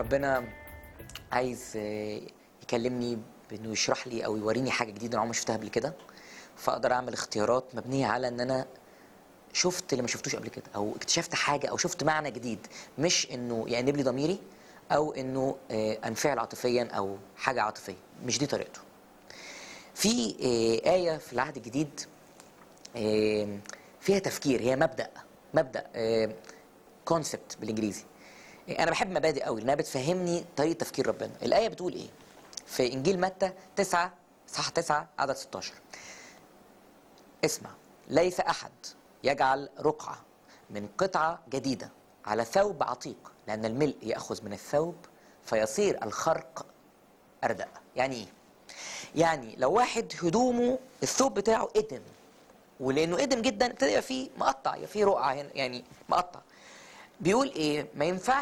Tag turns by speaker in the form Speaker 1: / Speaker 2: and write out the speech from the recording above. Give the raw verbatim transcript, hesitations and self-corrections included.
Speaker 1: ربنا عايز يكلمني بانه يشرح لي او يوريني حاجه جديده انا عمري ما شفتها قبل كده، فاقدر اعمل اختيارات مبنيه على ان انا شفت اللي ما شفتوش قبل كده، او اكتشفت حاجه، او شفت معنى جديد، مش انه يأنب لي ضميري او انه انفعل عاطفيا او حاجه عاطفيه. مش دي طريقته. في آية في العهد الجديد فيها تفكير، هي مبدأ مبدأ كونسبت بالانجليزي. انا بحب مبادئ قوي لانها بتفهمني طريقه تفكير ربنا. الايه بتقول ايه في انجيل متى تسعة صح تسعة عدد ستاشر؟ اسمع: ليس احد يجعل رقعه من قطعه جديده على ثوب عتيق، لان الملء ياخذ من الثوب فيصير الخرق اردأ. يعني ايه؟ يعني لو واحد هدومه الثوب بتاعه قدم، ولانه قدم جدا ابتدى يبقى فيه مقطع، يبقى فيه رقعه هنا، يعني مقطع. بيقول ايه؟ ما ينفعش